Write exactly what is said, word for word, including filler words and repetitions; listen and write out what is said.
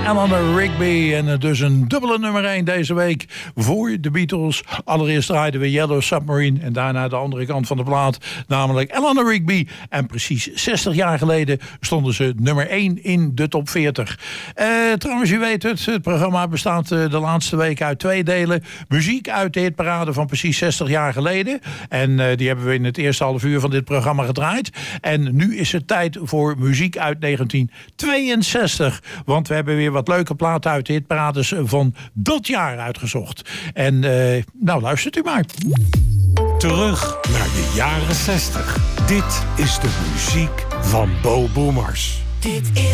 Eleanor Rigby. En dus een dubbele nummer één deze week voor de Beatles. Allereerst draaiden we Yellow Submarine en daarna de andere kant van de plaat, namelijk Eleanor Rigby. En precies zestig jaar geleden stonden ze nummer één in de top veertig. Uh, trouwens, u weet het, het programma bestaat uh, de laatste week uit twee delen. Muziek uit de hitparade van precies zestig jaar geleden. En uh, die hebben we in het eerste half uur van dit programma gedraaid. En nu is het tijd voor muziek uit negentien tweeënzestig. Want we hebben weer wat leuke platen uit de hitparades van dat jaar uitgezocht. En uh, nou, luistert u maar. Terug naar de jaren zestig. Dit is de muziek van Bo Boomers. Dit is